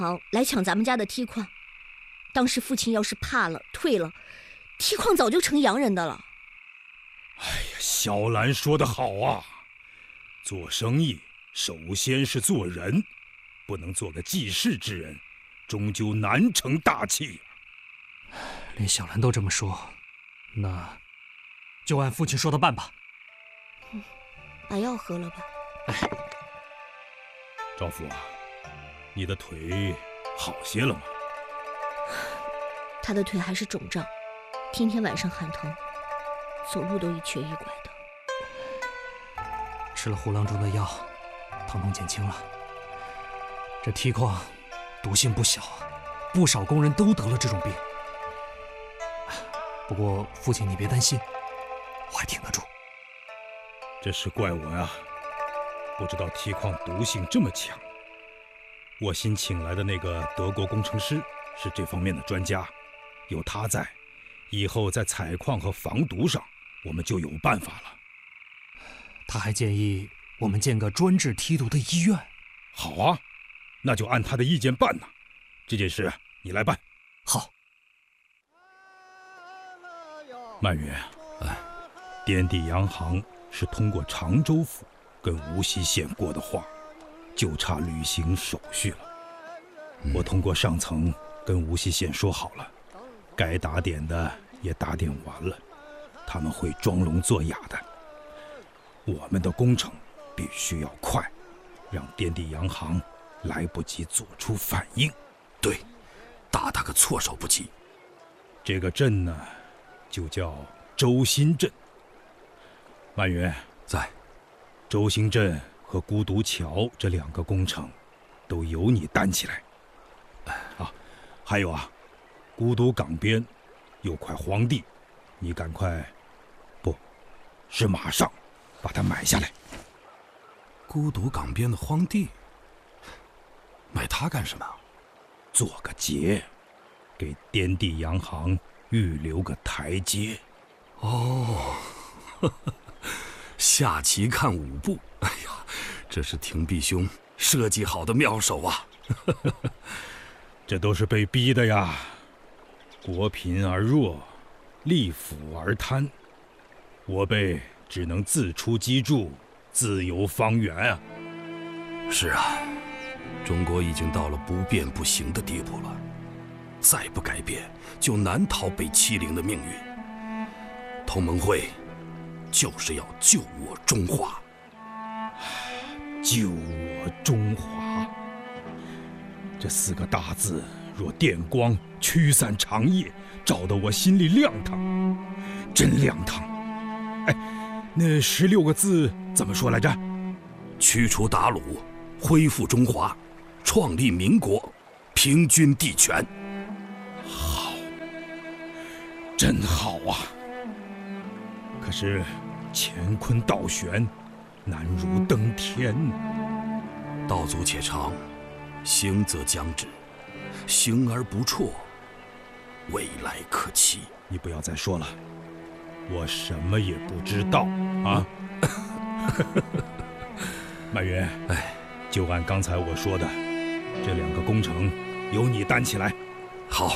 来抢咱们家的梯矿。当时父亲要是怕了退了，梯矿早就成洋人的了。 哎呀，小兰说得好啊，做生意首先是做人，不能做个济世之人，终究难成大器。 连小兰都这么说，那就按父亲说的办吧。 把药喝了吧。 赵父啊，你的腿好些了吗？ 他的腿还是肿胀，天天晚上喊疼，走路都一瘸一拐的。 吃了胡郎中的药，疼痛减轻了。这梯矿毒性不小啊，不少工人都得了这种病。不过父亲你别担心，我还挺得住。 这是怪我呀，不知道梯矿毒性这么强。我新请来的那个德国工程师是这方面的专家，有他在，以后在采矿和防毒上我们就有办法了。 他还建议我们建个专治梯毒的医院。 好啊，那就按他的意见办呐。这件事你来办。 好。 曼云，滇地洋行是通过常州府跟无锡县过的话，就差履行手续了。我通过上层跟无锡县说好了，该打点的也打点完了，他们会装聋作哑的。我们的工程必须要快，让滇地洋行来不及做出反应。 对，打他个措手不及。 这个镇呢，就叫周新镇。曼云在。 周兴镇和孤独桥这2个工程都由你担起来。还有啊，孤独港边有块荒地，你赶快，不是马上把它买下来。 孤独港边的荒地，买它干什么？ 做个结，给滇地洋行预留个台阶。 哦，下棋看5步，哎呀，这是廷弼兄设计好的妙手啊！ 这都是被逼的呀，国贫而弱，力腐而贪，我辈只能自出机杼，自由方圆啊。 是啊，中国已经到了不变不行的地步了，再不改变，就难逃被欺凌的命运。同盟会就是要救我中华。 救我中华，这4个大字若电光驱散长夜，照得我心里亮堂，真亮堂。哎，那16个字怎么说来着？ 驱除鞑虏，恢复中华，创立民国，平均地权。 好，真好啊！可是乾坤倒悬，难如登天。 道阻且长，行则将至，行而不辍，未来可期。 你不要再说了，我什么也不知道啊！曼云，就按刚才我说的，这2个工程由你担起来。 好。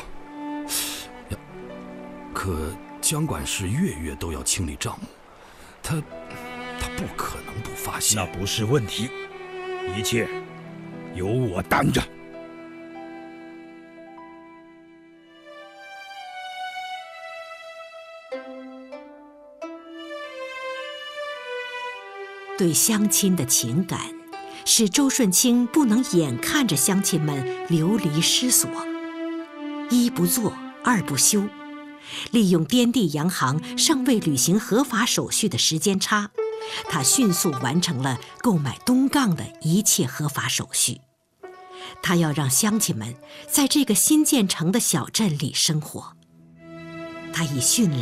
可江管事月都要清理账目，他不可能不发现。 那不是问题，一切由我担着。 对乡亲的情感，使周顺清不能眼看着乡亲们流离失所，一不做二不休，利用滇地洋行尚未履行合法手续的时间差，他迅速完成了购买东杠的一切合法手续。他要让乡亲们在这个新建成的小镇里生活。他以迅雷